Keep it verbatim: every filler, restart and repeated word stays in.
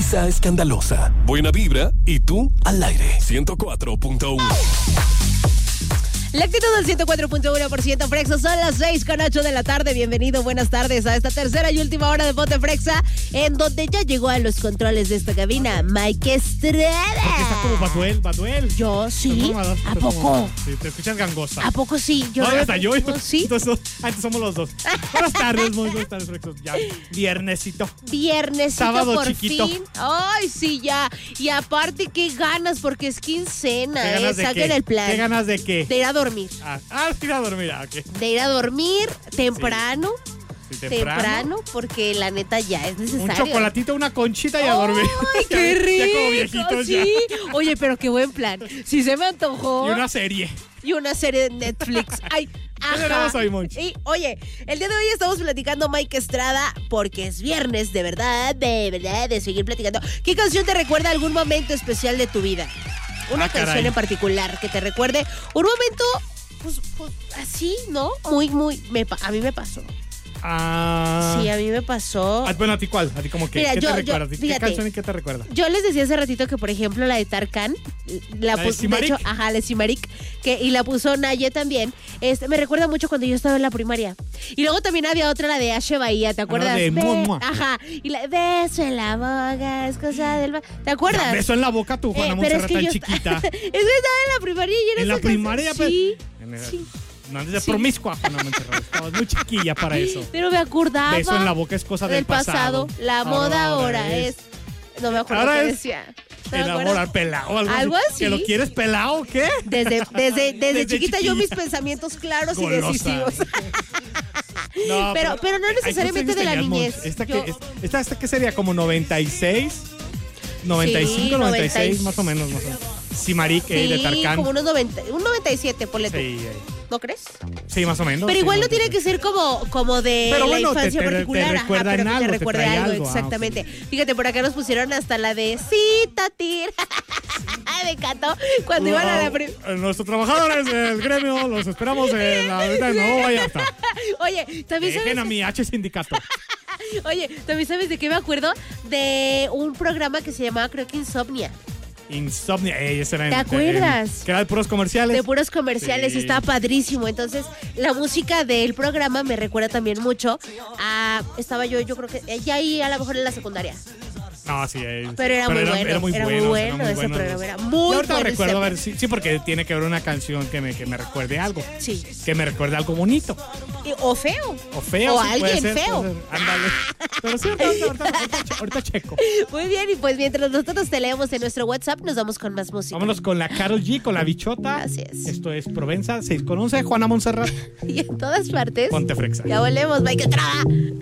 Risa escandalosa, buena vibra y tú al aire. ciento cuatro punto uno. La actitud del ciento cuatro punto uno por ciento Frexa, son las seis con ocho de la tarde. Bienvenido, buenas tardes a esta tercera y última hora de Ponte Frexa, en donde ya llegó a los controles de esta cabina Mike Estrada. Porque está como Batuel, Batuel. Yo sí. Como, ¿A pues poco? Como, sí, te escuchas gangosa. ¿A poco sí? Yo, no, está yo. ¿No, sí? Entonces, antes somos los dos. Buenas tardes, muy buenas tardes, Frexa. Ya, viernesito. Viernesito Sábado por chiquito. fin. Ay, sí, ya. Y aparte, qué ganas, porque es quincena, ¿Qué ganas ¿eh? de Saquen qué? el plan. ¿Qué ganas de qué? De ir a dormir. Ah, ah ir a dormir, ah, ok. De ir a dormir temprano. Sí, temprano. temprano. porque la neta ya es necesario. Un chocolatito, una conchita y a dormir. ¡Ay, qué rico! Ya como viejitos sí. ya. Oye, pero qué buen plan. Si se me antojó. Y una serie. Y una serie de Netflix. Ay, ajá. tenemos hoy, Monch? Y, oye, el día de hoy estamos platicando Mike Estrada porque es viernes, de verdad, de verdad, de seguir platicando. ¿Qué canción te recuerda algún momento especial de tu vida? Una Ah, canción caray. en particular que te recuerde un momento, pues, pues así, ¿no? Muy, muy, me, pa- a mí me pasó. Ah. Sí, a mí me pasó. Ah, bueno, ¿a ti cuál? ¿A ti como que? Mira, ¿Qué yo- te recuerda? yo- ¿Qué fíjate. canción y qué te recuerda? Yo les decía hace ratito que, por ejemplo, la de Tarkan, la, ¿La de puso, de Simarik? hecho, ajá, la de Simarik, que, y la puso Naye también. Este, me recuerda mucho cuando yo estaba en la primaria. Y luego también había otra, la de Ashe Bahía, ¿te acuerdas? de Be- Mua, Mua. Ajá, y la beso en la boca, es cosa del... ma- ¿Te acuerdas? Ya, beso en la boca tú, Juana Eh, pero es Montserrat, que tan yo chiquita. es que estaba en la primaria y era ¿En la esa canción. primaria? Sí, En el- sí. No andes de Sí. promiscua, Juana Montserrat. Estabas muy chiquilla para eso. Pero me acordaba. Beso en la boca es cosa del, del pasado. La moda ahora es... No me acuerdo Ahora qué es decía. ¿Te acuerdas? Enamorar pelado, algo, Algo así. así. ¿Que lo quieres pelado o qué? Desde, desde, desde, Desde chiquita yo chiquilla. mis pensamientos claros Golosa. y decisivos. No, Pero- pero no ay, necesariamente ¿cuántos de la años tenías, niñez? Monch? ¿Esta, Yo- qué, esta, esta qué sería? ¿Como noventa y seis? noventa y cinco, Sí, noventa y seis, noventa y- más o menos. Más o menos. Simarik, eh, de Sí, Tarkan. como unos noventa, un noventa y siete, ponle tú. Sí, eh, ¿No crees? sí, más o menos. Pero sí, igual no noventa y tiene seis. que ser como, como de Pero la bueno, te- infancia te- te particular. ajá, recuerda pero en que te algo, te recuerde trae algo, algo, ah, exactamente. ok. Fíjate, por acá nos pusieron hasta la de Cita Tir. Me encantó cuando iban a la prim- Uh, Nuestros trabajadores del gremio los esperamos en la ahorita no vaya hasta. Oye, también Dejen a sabes, mi H sindicato. oye, también sabes de qué me acuerdo, de un programa que se llamaba, creo que Insomnia. Insomnia, ey, ese era en- ¿Te acuerdas? en- que era de puros comerciales. De puros comerciales, Sí. y estaba padrísimo. Entonces, la música del programa me recuerda también mucho a... Estaba yo, yo creo que... eh, Ya ahí a lo mejor en la secundaria. No, sí, ey. Pero era muy bueno, Era muy era muy bueno, bueno era muy ese bueno. programa, era Yo muy ahorita bueno recuerdo, ese- a ver, sí, sí, porque tiene que haber una canción que me, que me recuerde algo. Sí. Que me recuerde algo bonito. Y- O feo. O feo. O sí, puede alguien ser, feo. puede ser. Ándale. Pero sí, ahorita, ahorita, ahorita, che- ahorita checo. Muy bien, y pues mientras nosotros te leemos en nuestro WhatsApp, nos vamos con más música. Vámonos con la Karol G, con la bichota. Así es. Esto es Provenza, seis con once, Juana Montserrat. Y en todas partes. Ponte Frexa. Ya volvemos, Mike Estrada.